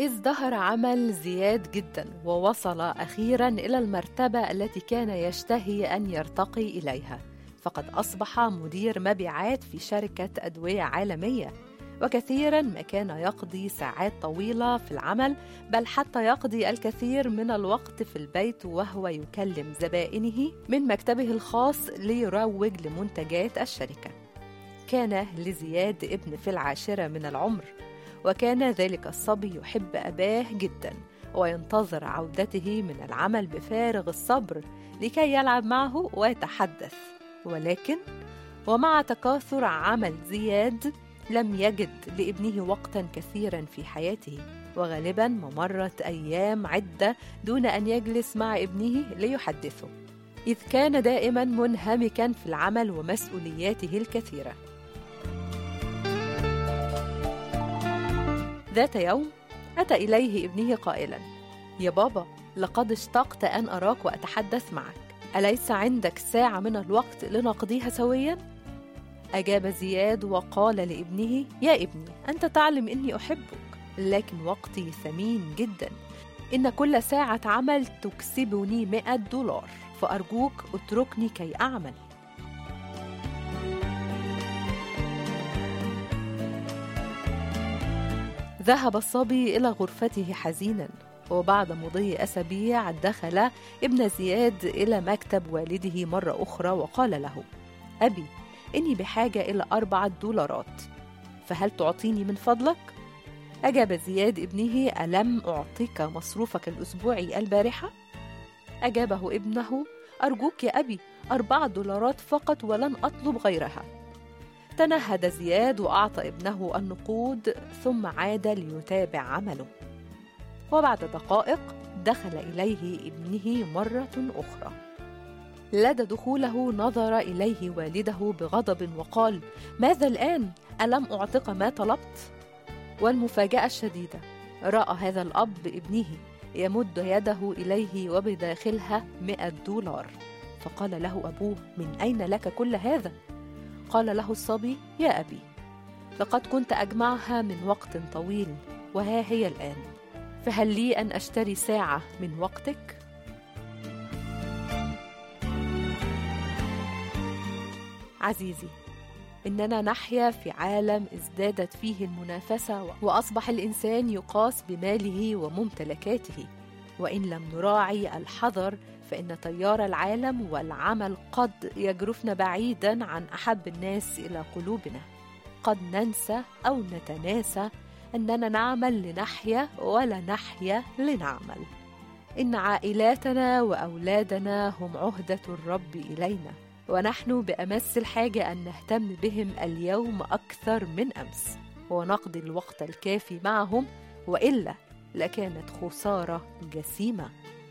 ازدهر عمل زياد جدا ووصل أخيرا إلى المرتبة التي كان يشتهي أن يرتقي إليها، فقد أصبح مدير مبيعات في شركة أدوية عالمية، وكثيرا ما كان يقضي ساعات طويلة في العمل، بل حتى يقضي الكثير من الوقت في البيت وهو يكلم زبائنه من مكتبه الخاص ليروج لمنتجات الشركة. كان لزياد ابن في 10 من العمر، وكان ذلك الصبي يحب أباه جدا وينتظر عودته من العمل بفارغ الصبر لكي يلعب معه ويتحدث. ولكن ومع تكاثر عمل زياد لم يجد لابنه وقتا كثيرا في حياته، وغالبا ما مرت أيام عدة دون أن يجلس مع ابنه ليحدثه، إذ كان دائما منهمكا في العمل ومسؤولياته الكثيرة. ذات يوم أتى إليه ابنه قائلا: يا بابا، لقد اشتقت أن أراك وأتحدث معك، أليس عندك ساعة من الوقت لنقضيها سويا؟ أجاب زياد وقال لابنه: يا ابني، أنت تعلم إني أحبك، لكن وقتي ثمين جدا، إن كل ساعة عمل تكسبني $100، فأرجوك اتركني كي أعمل. ذهب الصبي إلى غرفته حزينا، وبعد مضي أسابيع دخل ابن زياد إلى مكتب والده مرة أخرى وقال له: أبي، إني بحاجة إلى $4، فهل تعطيني من فضلك؟ أجاب زياد ابنه: ألم أعطيك مصروفك الأسبوعي البارحة؟ أجابه ابنه: أرجوك يا أبي، $4 فقط ولن أطلب غيرها. تنهد زياد وأعطى ابنه النقود، ثم عاد ليتابع عمله. وبعد دقائق دخل إليه ابنه مرة أخرى. لدى دخوله نظر إليه والده بغضب وقال: ماذا الآن؟ ألم أعطيك ما طلبت؟ والمفاجأة الشديدة، رأى هذا الأب ابنه يمد يده إليه وبداخلها $100، فقال له أبوه: من أين لك كل هذا؟ قال له الصبي: يا أبي، لقد كنت أجمعها من وقت طويل، وها هي الآن، فهل لي أن أشتري ساعة من وقتك؟ عزيزي، إننا نحيا في عالم ازدادت فيه المنافسة، وأصبح الإنسان يقاس بماله وممتلكاته، وإن لم نراعي الحذر فإن تيار العالم والعمل قد يجرفنا بعيدا عن أحب الناس إلى قلوبنا. قد ننسى أو نتناسى أننا نعمل لنحيا ولا نحيا لنعمل. إن عائلاتنا وأولادنا هم عهدة الرب إلينا، ونحن بأمس الحاجة أن نهتم بهم اليوم أكثر من أمس، ونقضي الوقت الكافي معهم، وإلا لكانت خسارة جسيمة.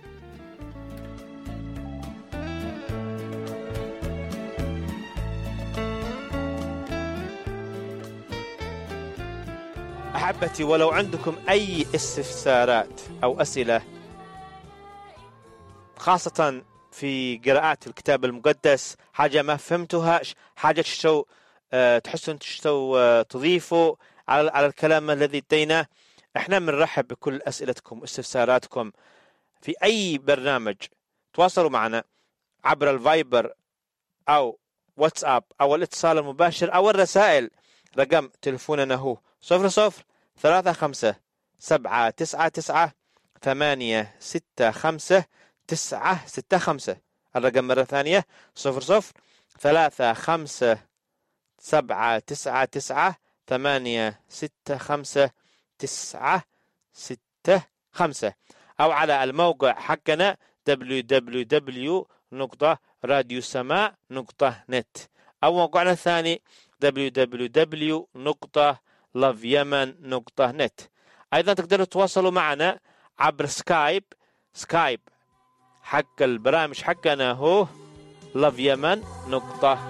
أحبتي، ولو عندكم أي استفسارات أو أسئلة، خاصة في قراءات الكتاب المقدس، حاجة ما فهمتوها، حاجة تحسون تضيفوا على الكلام الذي اديناه، احنا بنرحب بكل أسئلتكم واستفساراتكم في أي برنامج. تواصلوا معنا عبر الفايبر أو واتساب أو الاتصال المباشر أو الرسائل. رقم تلفوننا هو 00359799865965. الرقم مرة ثانية 003597998665 أو على الموقع حقنا www.radiosama.net أو موقعنا الثاني www.loveyemen.net. أيضا تقدروا تواصلوا معنا عبر سكايب حق البرامج حقنا هو loveyemen.net.